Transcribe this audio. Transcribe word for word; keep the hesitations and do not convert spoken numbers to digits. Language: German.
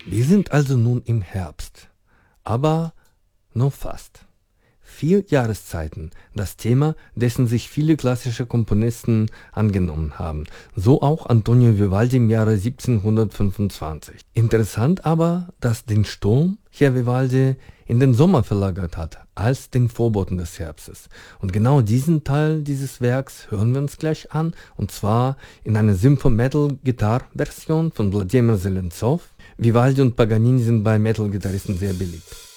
Wir sind also nun im Herbst, aber nur fast. Vier Jahreszeiten, das Thema, dessen sich viele klassische Komponisten angenommen haben, so auch Antonio Vivaldi im Jahre siebzehnhundertfünfundzwanzig. Interessant aber, dass den Sturm Herr Vivaldi in den Sommer verlagert hat, als den Vorboten des Herbstes. Und genau diesen Teil dieses Werks hören wir uns gleich an, und zwar in einer Sympho-Metal-Gitarre-Version von Wladimir Zelenzow. Vivaldi und Paganini sind bei Metal-Gitarristen sehr beliebt.